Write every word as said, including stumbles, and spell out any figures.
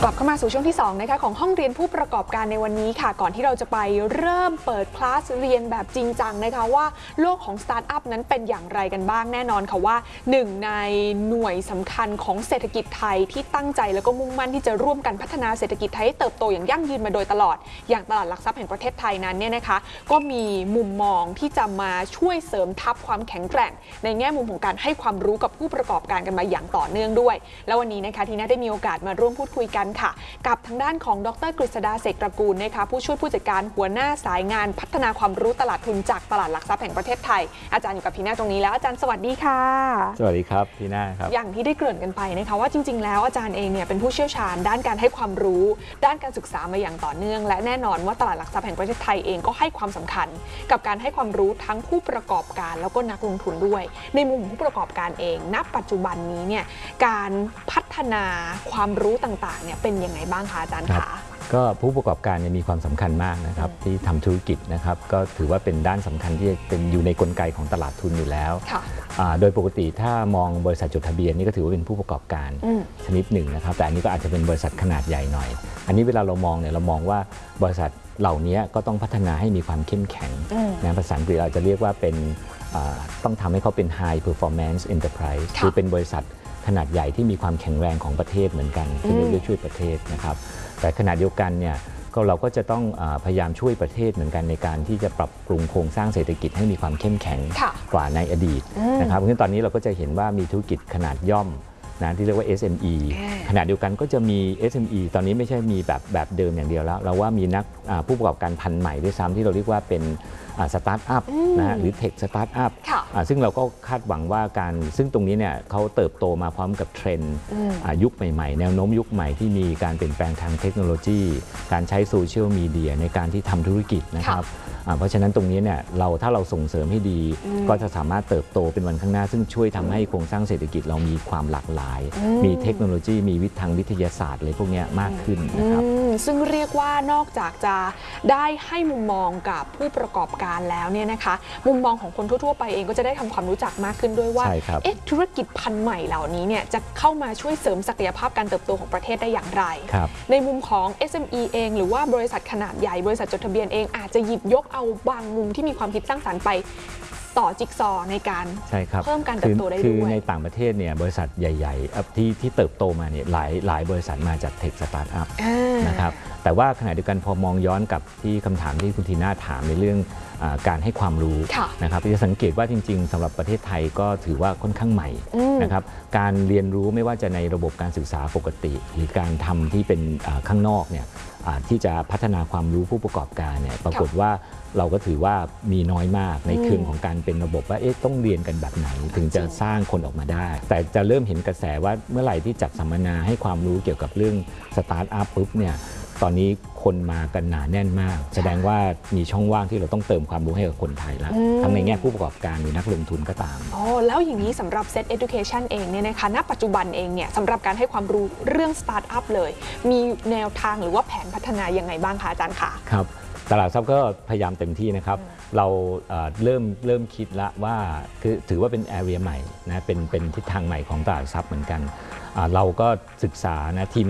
กลับเข้ามาสู่ช่วงที่สองนะคะของห้องเรียนผู้ประกอบการในวันนี้ค่ะก่อนที่เราจะไปเริ่มเปิดคลาสเรียนแบบจริงจังนะคะว่าโลกของสตาร์ทอัพนั้นเป็นอย่างไรกันบ้างแน่นอนค่ะว่าหนึ่งในหน่วยสำคัญของเศรษฐกิจไทยที่ตั้งใจแล้วก็มุ่งมั่นที่จะร่วมกันพัฒนาเศรษฐกิจไทยให้เติบโตอย่างยั่งยืนมาโดยตลอดอย่างตลาดหลักทรัพย์แห่งประเทศไทยนั้นเนี่ยนะคะก็มีมุมมองที่จะมาช่วยเสริมทัพความแข็งแกร่งในแง่มุมของการให้ความรู้กับผู้ประกอบการกันมาอย่างต่อเนื่องด้วยแล้ววันนี้นะคะทีน่าได้มีโอกาสมาร่วมพูดคุยกันค่ะกับทางด้านของดร.กฤษดาเสกตระกูลนะคะผู้ช่วยผู้จัดการหัวหน้าสายงานพัฒนาความรู้ตลาดทุนจากตลาดหลักทรัพย์แห่งประเทศไทยอาจารย์อยู่กับทีน่าตรงนี้แล้วอาจารย์สวัสดีค่ะสวัสดีครับทีน่าครับอย่างที่ได้เกริ่นกันไปนะคะว่าจริงๆแล้วอาจารย์เองเนี่ยเป็นผู้เชี่ยวชาญด้านการให้ความรู้ด้านการศึกษามาอย่างต่อเนื่องและแน่นอนว่าตลาดหลักทรัพย์แห่งประเทศไทยเองก็ให้ความสำคัญกับการให้ความรู้ทั้งผู้ประกอบการแล้วก็นักลงทุนด้วยในมุมของผู้ประกอบการเองณปัจจุบันนี้เนี่ยการพัฒนาความรู้ต่างๆเนี่ยเป็นยังไงบ้างคะอาจารย์คะก็ผู้ประกอบการมีความสำคัญมากนะครับที่ทำธุรกิจนะครับก็ถือว่าเป็นด้านสำคัญที่เป็นอยู่ในกลไกของตลาดทุนอยู่แล้วโดยปกติถ้ามองบริษัทจดทะเบียนนี่ก็ถือว่าเป็นผู้ประกอบการชนิดหนึ่งนะครับแต่อันนี้ก็อาจจะเป็นบริษัทขนาดใหญ่หน่อยอันนี้เวลาเรามองเนี่ยเรามองว่าบริษัทเหล่านี้ก็ต้องพัฒนาให้มีความเข้มแข็งนะภาษาอังกฤษเราจะเรียกว่าเป็นต้องทำให้เขาเป็น high performance enterprise คือเป็นบริษัทขนาดใหญ่ที่มีความแข็งแรงของประเทศเหมือนกันที่จะช่วยประเทศนะครับแต่ขณะเดียวกันเนี่ยก็เราก็จะต้องพยายามช่วยประเทศเหมือนกันในการที่จะปรับปรุงโครงสร้างเศรษฐกิจให้มีความเข้มแข็งกว่าในอดีตนะครับเพราะฉะนั้นตอนนี้เราก็จะเห็นว่ามีธุรกิจขนาดย่อมนะที่เรียกว่า เอส เอ็ม อี ขณะเดียวกันก็จะมี เอส เอ็ม อี ตอนนี้ไม่ใช่มีแบบแบบเดิมอย่างเดียวแล้วเราว่ามีนักผู้ประกอบการพันธุ์ใหม่ด้วยซ้ำที่เราเรียกว่าเป็นสตาร์ทอัพนะฮะหรือเทคสตาร์ทอัพซึ่งเราก็คาดหวังว่าการซึ่งตรงนี้เนี่ยเขาเติบโตมาพร้อมกับเทรนด์ยุคใหม่ๆแนวโน้มยุคใหม่ที่มีการเปลี่ยนแปลงทางเทคโนโลยีการใช้โซเชียลมีเดียในการที่ทำธุรกิจนะครับเพราะฉะนั้นตรงนี้เนี่ยเราถ้าเราส่งเสริมให้ดีก็จะสามารถเติบโตเป็นวันข้างหน้าซึ่งช่วยทำให้โครงสร้างเศรษฐกิจเรามีความหลากหลายมีเทคโนโลยีมีวิทางวิทยาศาสตร์อะไรพวกนี้มากขึ้นนะครับซึ่งเรียกว่านอกจากจะได้ให้มุมมองกับผู้ประกอบการแล้วเนี่ยนะคะมุมมองของคนทั่วๆไปเองก็จะได้ทำความรู้จักมากขึ้นด้วยว่าเอ๊ะธุรกิจพันธุ์ใหม่เหล่านี้เนี่ยจะเข้ามาช่วยเสริมศักยภาพการเติบโตของประเทศได้อย่างไรในมุมของ เอส เอ็ม อี เองหรือว่าบริษัทขนาดใหญ่บริษัทจดทะเบียนเองอาจจะหยิบยกเอาบางมุมที่มีความคิดสร้างสรรค์ไปต่อจิ๊กซอในการเพิ่มการเติบโตได้ด้วยคือในต่างประเทศเนี่ยบริษัทใหญ่ๆที่ที่เติบโตมาเนี่ยหลายหลายบริษัทมาจากเทคสตาร์ทอัพนะครับแต่ว่าขณะเดียวกันพอมองย้อนกับที่คำถามที่คุณทีน่าถามในเรื่องการให้ความรู้นะครับจะสังเกตว่าจริงๆสำหรับประเทศไทยก็ถือว่าค่อนข้างใหม่นะครับการเรียนรู้ไม่ว่าจะในระบบการศึกษาปกติหรือการทำที่เป็นข้างนอกเนี่ยที่จะพัฒนาความรู้ผู้ประกอบการเนี่ยปรากฏว่าเราก็ถือว่ามีน้อยมากในเชิงของการเป็นระบบว่าเอ๊ะต้องเรียนกันแบบไหนถึงจะสร้างคนออกมาได้แต่จะเริ่มเห็นกระแสว่าเมื่อไหร่ที่จัดสัมมนาให้ความรู้เกี่ยวกับเรื่องสตาร์ทอัพปุ๊บเนี่ยตอนนี้คนมากันหนาแน่นมากแสดงว่ามีช่องว่างที่เราต้องเติมความรู้ให้กับคนไทยแล้วทั้งในแง่ผู้ประกอบการหรือนักลงทุนก็ตามอ๋อแล้วอย่างนี้สำหรับ Set Education เองเนี่ยนะคะณปัจจุบันเองเนี่ยสำหรับการให้ความรู้เรื่องสตาร์ทอัพเลยมีแนวทางหรือว่าแผนพัฒนายังไงบ้างคะอาจารย์คะครับตลาดทรัพย์ก็พยายามเต็มที่นะครับเราเริ่มเริ่มคิดละว่าคือถือว่าเป็นแอเรียใหม่นะเป็นเป็นทิศทางใหม่ของตลาดทรัพย์เหมือนกันเราก็ศึกษานะทีม